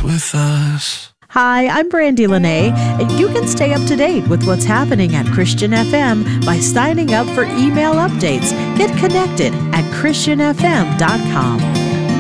Jesus with us. Hi, I'm Brandy Lene, and you can stay up to date with what's happening at Christian FM by signing up for email updates. Get connected at ChristianFM.com.